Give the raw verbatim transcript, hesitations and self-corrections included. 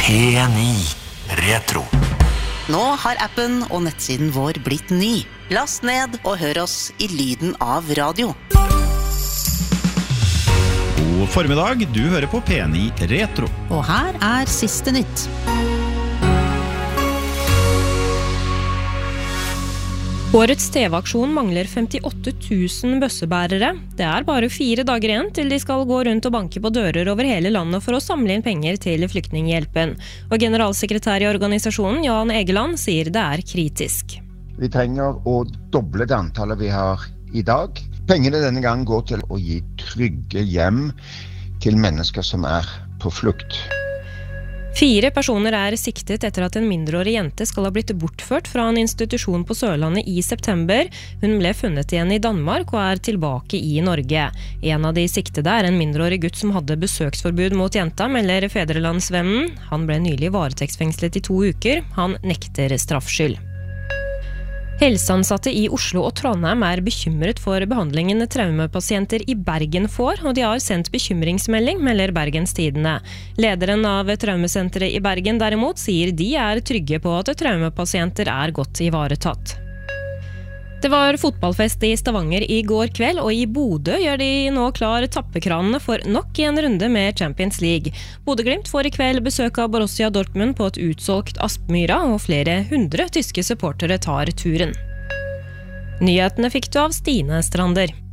P ni Retro. Nå har appen og nettsiden vår blitt ny. Last ned og hør oss i lyden av radio. God formiddag, du hører på P ni Retro. Og her er siste nytt. Årets T V-aksjon mangler femtiåtte tusen bøssebærere. Det er bare fire dager igjen til de skal gå rundt og banke på dører over hele landet for å samle inn penger til flyktninghjelpen. Og generalsekretær i organisasjonen, Jan Egeland, sier det er kritisk. Vi trenger å doble det antallet vi har i dag. Pengene denne gang går til å gi trygge hjem til mennesker som er på flukt. Fire personer er siktet etter at en mindreårig jente skal ha blitt bortført fra en institusjon på Sørlandet i september. Hun ble funnet igjen i Danmark og er tilbake i Norge. En av de siktede er en mindreårig gutt som hadde besøksforbud mot jenta, melder Fædrelandsvennen. Han ble nylig varetektsfengslet i to uker. Han nekter straffskyld. Helseansatte i Oslo og Trondheim er bekymret for behandlingen traumepasienter i Bergen får, og de har sendt bekymringsmelding, melder Bergens Tidende. Lederen av traumesenteret i Bergen derimot sier de er trygge på at traumepasienter er godt ivaretatt. Det var fotballfest i Stavanger i går kveld, og i Bodø gjør de nå klar tappekranene for nok en runde med Champions League. Bodø-Glimt får i kveld besøk av Borussia Dortmund på et utsolgt Aspmyra, og flere hundre tyske supportere tar turen. Nyhetene fikk du av Stine Strander.